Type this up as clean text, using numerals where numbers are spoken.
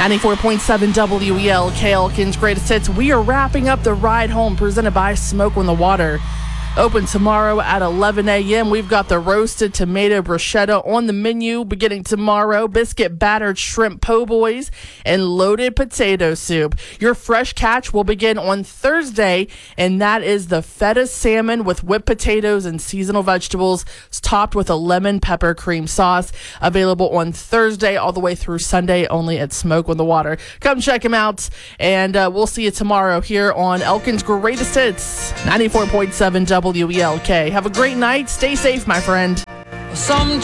94.7 WELK, Elkins Greatest Hits. We are wrapping up the ride home presented by Smoke on the Water. Open tomorrow at 11 a.m. We've got the roasted tomato bruschetta on the menu beginning tomorrow, biscuit battered shrimp po' boys, and loaded potato soup. Your fresh catch will begin on Thursday, and that is the feta salmon with whipped potatoes and seasonal vegetables topped with a lemon pepper cream sauce. Available on Thursday all the way through Sunday, only at Smoke on the Water. Come check them out, and we'll see you tomorrow here on Elkins Greatest Hits, 94.7 WELK. Have a great night. Stay safe, my friend. Some